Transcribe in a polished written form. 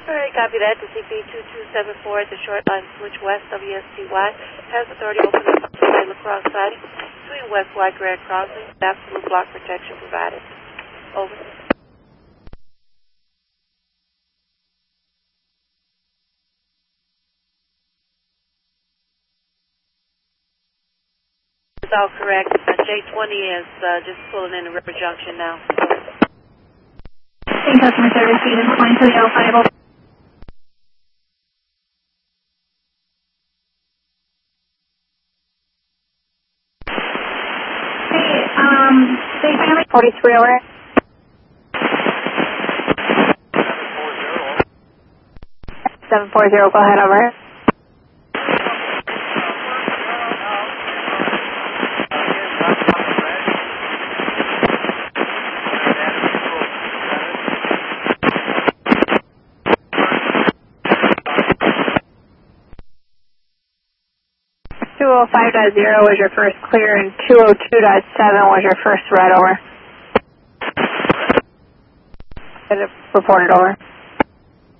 Alright, copy that. The CP2274 at the short line switch west WSTY has authority to open up the lacrosse siding between West White Grand Crossing. Absolute block protection provided. Over. It's all correct. J20 is just pulling in the River Junction now. Same customer service, Stevens 2305. Hey, family 43 over. 740, go ahead, over. .0 was your first clear, and 202.7 was your first red, over. Reported, over.